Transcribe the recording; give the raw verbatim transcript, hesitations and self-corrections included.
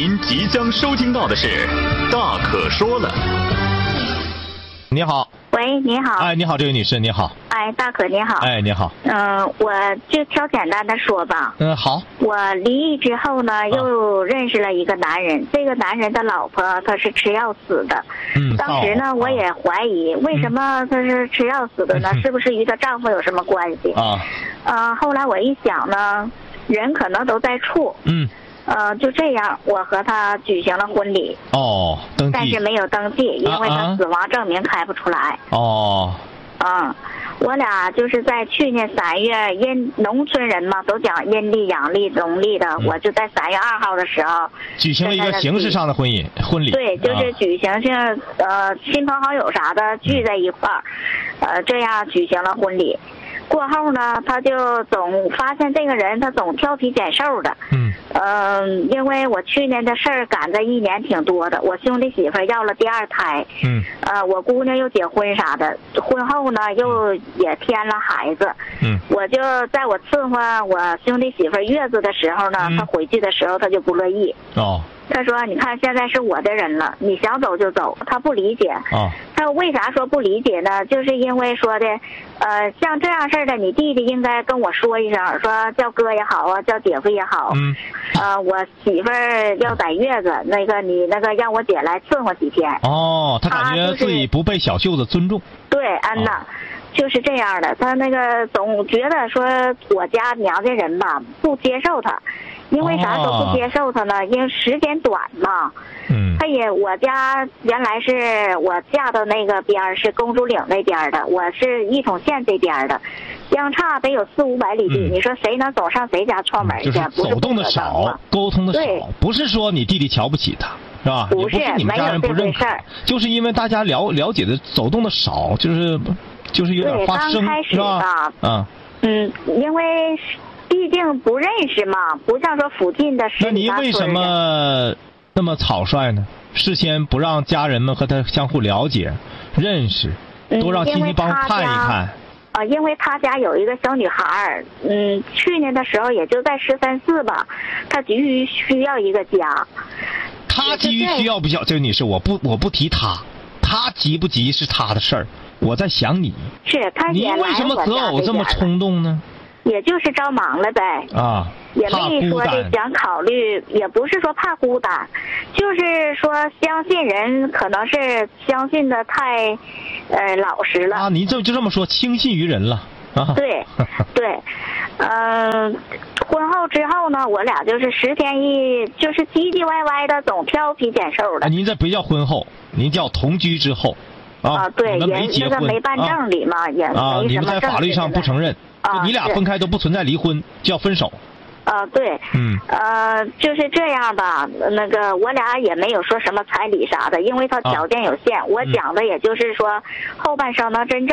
您即将收听到的是《大可说了》。 你好。 喂，你好。 哎，你好，这位女士，你好。 哎，大可你好。 哎，你好。 嗯、呃，我就挑简单的说吧。 嗯，好。 我离异之后呢，又认识了一个男人。啊、这个男人的老婆他是吃药死的。 嗯。 当时呢， 哦、 我也怀疑为什么他是吃药死的呢？嗯、是不是与她丈夫有什么关系？ 啊。 呃，后来我一想呢，人可能都在处。 嗯。 呃，就这样，我和他举行了婚礼。 哦，登记。 但是没有登记，因为他死亡证明开不出来。 哦。 嗯，我俩就是在去年三月，阴农村人嘛，都讲阴历、阳历、农历的，嗯、我就在三月二号的时候举行了一个形式上的婚姻婚礼。 对，就是举行性、啊、呃亲朋好友啥的聚在一块儿，嗯、呃这样举行了婚礼。过后呢，他就总发现这个人他总挑皮拣瘦的。 嗯。 嗯、呃，因为我去年的事儿赶在一年挺多的，我兄弟媳妇要了第二胎。 嗯。 呃，我姑娘又结婚啥的，婚后呢又也添了孩子。 嗯。 我就在我伺候我兄弟媳妇月子的时候呢，嗯、他回去的时候他就不乐意。 哦。 他说：“你看，现在是我的人了，你想走就走。”他不理解。 哦。 他为啥说不理解呢？就是因为说的，呃，像这样事儿的，你弟弟应该跟我说一声，说叫哥也好啊，叫姐夫也好。 嗯。 呃，我媳妇儿要在月子，那个你那个让我姐来伺候几天。 哦，他感觉自己不被小舅子尊重。 对，安娜。哦，就是这样的，他那个总觉得说我家娘家人吧不接受他，因为啥说不接受他呢？因为时间短嘛。 嗯。 他也我家原来是我嫁到那个边儿是公主岭那边的，我是一统县这边的，相差得有四五百里地。嗯、你说谁能走上谁家串门去？ 就是走动的少，沟通的少，不是说你弟弟瞧不起他。是吧？ 不是， 也不是你们家人不认可，就是因为大家了了解的走动的少，就是就是有点发生，是吧？ 嗯嗯，因为毕竟不认识嘛，不像说附近的十里八村。 那你为什么那么草率呢？事先不让家人们和他相互了解、认识，多让亲戚帮看一看。 啊、呃，因为他家有一个小女孩，嗯，去年的时候也就在十三四吧，他急于需要一个家。 他急于需要不需要？这位女士，我不我不提他，他急不急是他的事儿，我在想你。 是他你为什么择偶这么冲动呢？ 也就是着忙了呗。 啊。 也没说的想考虑，也不是说怕孤单，就是说相信人可能是相信的太，呃老实了。 啊，你就就这么说，轻信于人了啊？ 对，对，嗯、呃，婚后之后呢，我俩就是十天一，就是唧唧歪歪的，总挑皮拣瘦的。 啊，您这不叫婚后，您叫同居之后。啊， 对， 你们没结婚， 那个没办证里嘛，啊、也没什么啊，你们在法律上不承认， 啊、 就你俩分开都不存在离婚，叫分手。 啊，对， 嗯， 呃，就是这样吧。那个我俩也没有说什么彩礼啥的，因为他条件有限。啊、我讲的也就是说，后半生能真正。